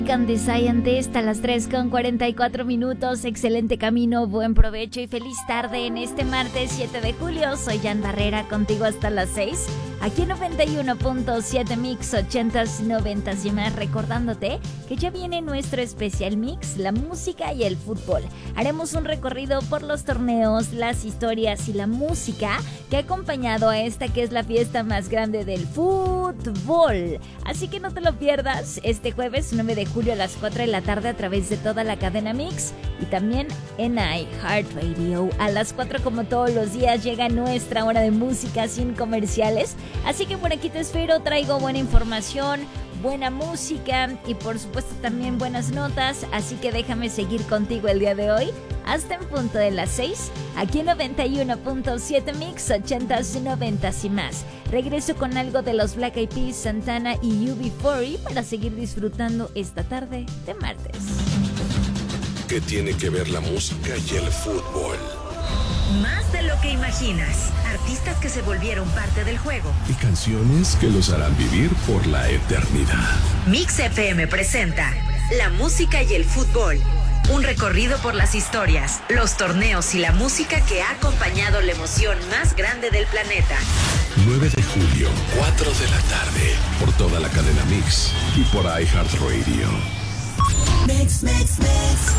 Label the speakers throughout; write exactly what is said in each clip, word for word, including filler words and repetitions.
Speaker 1: Can the Scientist a las tres con cuarenta y cuatro minutos. Excelente camino, buen provecho y feliz tarde en este martes siete de julio. Soy Jan Barrera, contigo hasta las seis. Aquí en noventa y uno punto siete Mix, ochentas, noventas y más. Recordándote que ya viene nuestro especial mix, la música y el fútbol. Haremos un recorrido por los torneos, las historias y la música que ha acompañado a esta que es la fiesta más grande del fútbol. Así que no te lo pierdas este jueves nueve de julio a las cuatro de la tarde a través de toda la cadena Mix y también en iHeartRadio. A las cuatro, como todos los días, llega nuestra hora de música sin comerciales. Así que por aquí te espero, traigo buena información, buena música y por supuesto también buenas notas. Así que déjame seguir contigo el día de hoy hasta en punto de las seis, aquí en noventa y uno punto siete Mix, ochentas, noventas y más. Regreso con algo de los Black Eyed Peas, Santana y U B cuarenta para seguir disfrutando esta tarde de martes.
Speaker 2: ¿Qué tiene que ver la música y el fútbol?
Speaker 3: Más de lo que imaginas. Artistas que se volvieron parte del juego.
Speaker 2: Y canciones que los harán vivir por la eternidad.
Speaker 3: Mix F M presenta la música y el fútbol. Un recorrido por las historias, los torneos y la música que ha acompañado la emoción más grande del planeta.
Speaker 2: nueve de julio, cuatro de la tarde, por toda la cadena Mix y por iHeartRadio.
Speaker 4: Mix, mix, mix.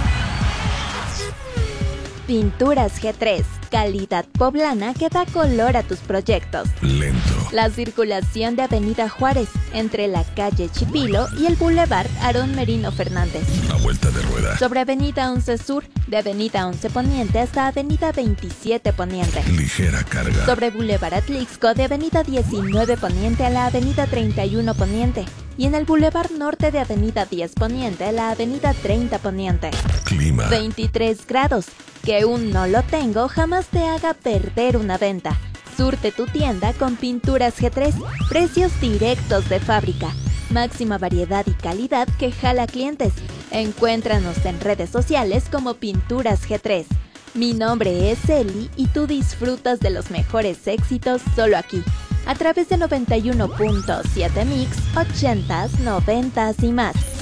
Speaker 5: Pinturas G tres, calidad poblana que da color a tus proyectos.
Speaker 2: Lento.
Speaker 5: La circulación de Avenida Juárez, entre la calle Chipilo y el Boulevard Aarón Merino Fernández.
Speaker 2: A vuelta de rueda.
Speaker 5: Sobre Avenida once Sur, de Avenida once Poniente hasta Avenida veintisiete Poniente.
Speaker 2: Ligera carga.
Speaker 5: Sobre Boulevard Atlixco, de Avenida diecinueve Poniente a la Avenida treinta y uno Poniente. Y en el Boulevard Norte de Avenida diez Poniente a la Avenida treinta Poniente.
Speaker 2: Clima.
Speaker 5: veintitrés grados. Que un no lo tengo jamás te haga perder una venta. Surte tu tienda con Pinturas G tres, precios directos de fábrica. Máxima variedad y calidad que jala clientes. Encuéntranos en redes sociales como Pinturas G tres. Mi nombre es Eli y tú disfrutas de los mejores éxitos solo aquí, a través de noventa y uno punto siete Mix, ochentas, noventas y más.